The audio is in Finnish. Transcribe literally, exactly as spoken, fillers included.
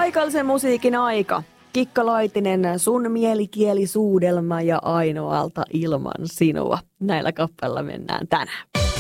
Paikallisen musiikin aika. Kikka Laitinen, sun mielikieli suudelma ja ainoalta ilman sinua. Näillä kappaleilla mennään tänään.